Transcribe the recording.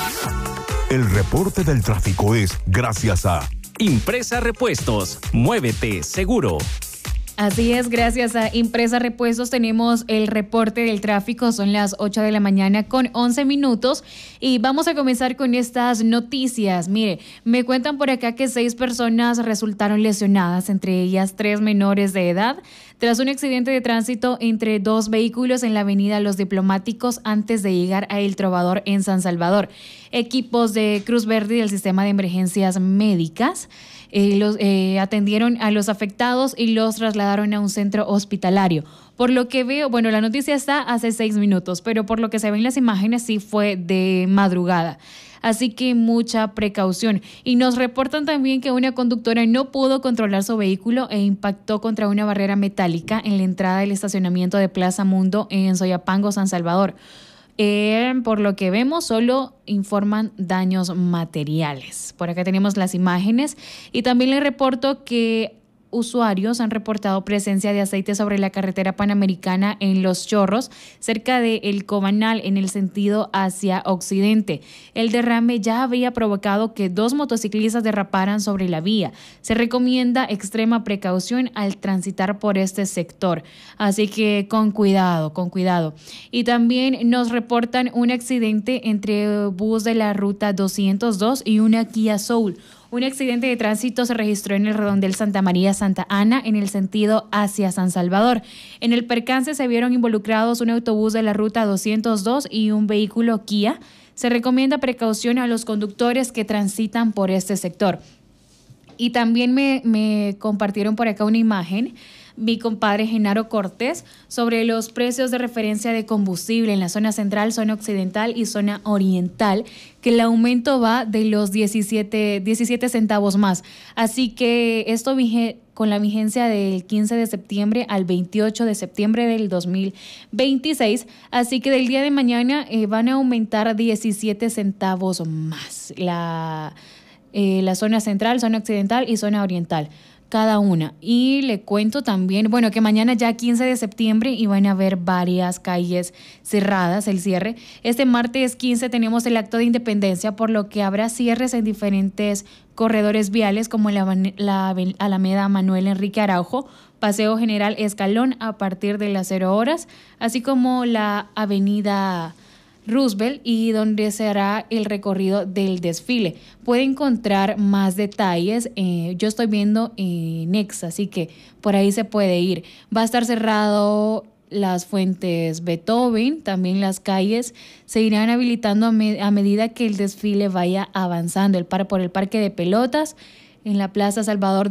El reporte del tráfico es gracias a Impresa Repuestos. Muévete seguro. Así es, gracias a Impresa Repuestos tenemos el reporte del tráfico. Son las 8 de la mañana con 11 minutos y vamos a comenzar con estas noticias. Mire, me cuentan por acá que 6 personas resultaron lesionadas, entre ellas 3 menores de edad, tras un accidente de tránsito entre 2 vehículos en la avenida Los Diplomáticos antes de llegar a El Trovador en San Salvador. Equipos de Cruz Verde y del Sistema de Emergencias Médicas atendieron a los afectados y los trasladaron a un centro hospitalario. Por lo que veo, bueno, la noticia está hace 6 minutos, pero por lo que se ven las imágenes sí fue de madrugada. Así que mucha precaución. Y nos reportan también que una conductora no pudo controlar su vehículo e impactó contra una barrera metálica en la entrada del estacionamiento de Plaza Mundo en Soyapango, San Salvador. Por lo que vemos, solo informan daños materiales. Por acá tenemos las imágenes y también les reporto que usuarios han reportado presencia de aceite sobre la carretera panamericana en Los Chorros, cerca de El Cobanal, en el sentido hacia occidente. El derrame ya había provocado que 2 motociclistas derraparan sobre la vía. Se recomienda extrema precaución al transitar por este sector. Así que con cuidado, con cuidado. Y también nos reportan un accidente entre bus de la ruta 202 y una Kia Soul. Un accidente de tránsito se registró en el redondel Santa María Santa Ana en el sentido hacia San Salvador. En el percance se vieron involucrados un autobús de la ruta 202 y un vehículo Kia. Se recomienda precaución a los conductores que transitan por este sector. Y también me compartieron por acá una imagen, mi compadre Genaro Cortés, sobre los precios de referencia de combustible en la zona central, zona occidental y zona oriental, que el aumento va de los 17 centavos más. Así que esto con la vigencia del 15 de septiembre al 28 de septiembre del 2026. Así que del día de mañana van a aumentar 17 centavos más la zona central, zona occidental y zona oriental, cada una. Y le cuento también, bueno, que mañana ya 15 de septiembre y van a haber varias calles cerradas, el cierre. Este martes 15 tenemos el acto de independencia, por lo que habrá cierres en diferentes corredores viales como la Alameda Manuel Enrique Araujo, Paseo General Escalón a partir de las 0 horas, así como la Avenida Roosevelt y donde se hará el recorrido del desfile. Puede encontrar más detalles, yo estoy viendo en X, así que por ahí se puede ir. Va a estar cerrado las Fuentes Beethoven, también las calles se irán habilitando a medida que el desfile vaya avanzando. Por el Parque de Pelotas, en la Plaza Salvador